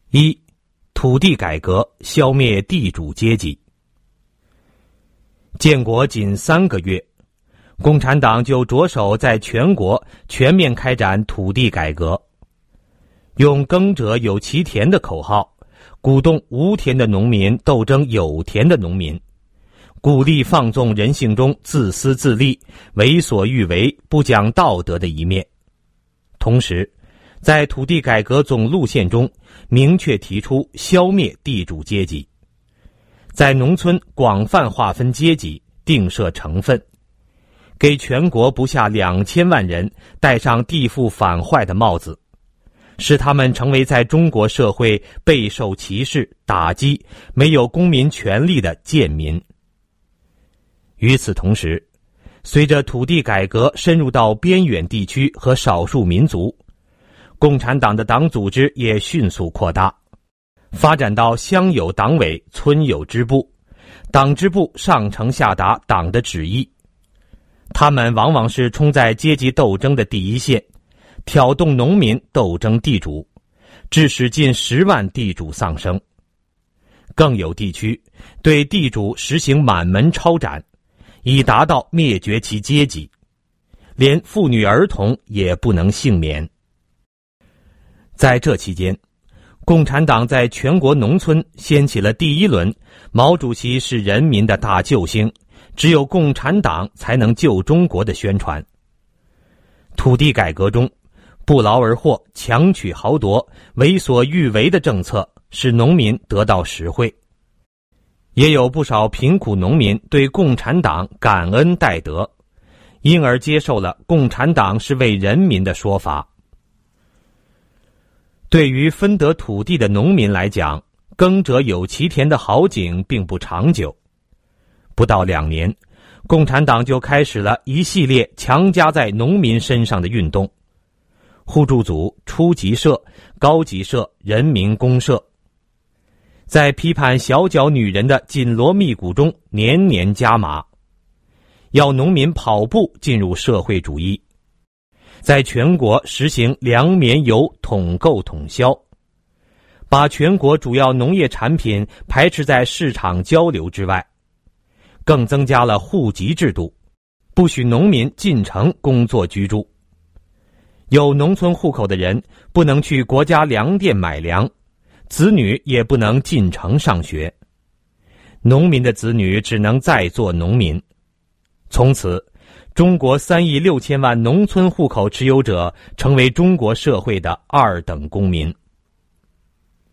一、土地改革，消灭地主阶级。建国仅3个月，共产党就着手在全国全面开展土地改革，用耕者有其田的口号，鼓动无田的农民斗争有田的农民，鼓励放纵人性中自私自利、为所欲为、不讲道德的一面。同时，在土地改革总路线中，明确提出消灭地主阶级，在农村广泛划分阶级，定设成分，给全国不下2000万人戴上地富反坏的帽子，使他们成为在中国社会备受歧视、打击、没有公民权利的贱民。与此同时，随着土地改革深入到边远地区和少数民族，共产党的党组织也迅速扩大，发展到乡有党委，村有支部，党支部上承下达党的旨意。他们往往是冲在阶级斗争的第一线，挑动农民斗争地主，致使近10万地主丧生。更有地区对地主实行满门抄斩，以达到灭绝其阶级，连妇女儿童也不能幸免。在这期间，共产党在全国农村掀起了第1轮毛主席是人民的大救星，只有共产党才能救中国的宣传。土地改革中，不劳而获、强取豪夺、为所欲为的政策使农民得到实惠，也有不少贫苦农民对共产党感恩戴德，因而接受了共产党是为人民的说法。对于分得土地的农民来讲，耕者有其田的好景并不长久。不到2年，共产党就开始了一系列强加在农民身上的运动：互助组、初级社、高级社、人民公社，在批判小脚女人的紧锣密鼓中年年加码，要农民跑步进入社会主义，在全国实行粮棉油统购统销，把全国主要农业产品排斥在市场交流之外，更增加了户籍制度，不许农民进城工作居住。有农村户口的人不能去国家粮店买粮，子女也不能进城上学，农民的子女只能再做农民。从此，中国3亿6千万农村户口持有者成为中国社会的2等公民。